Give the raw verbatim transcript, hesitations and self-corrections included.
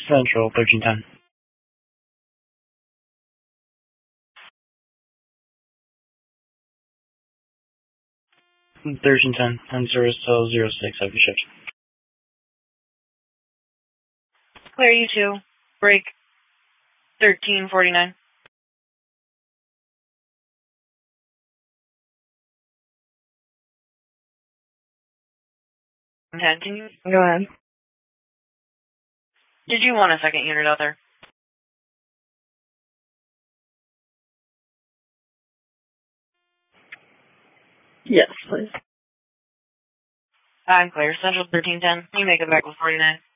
Central, thirteen ten. thirteen ten, and service till zero six, have you shipped? Clear you two. Break thirteen forty-nine. ten, can you? Go ahead. Did you want a second unit out there? Yes, please. I'm clear. Central thirteen ten. You make it back with forty-nine.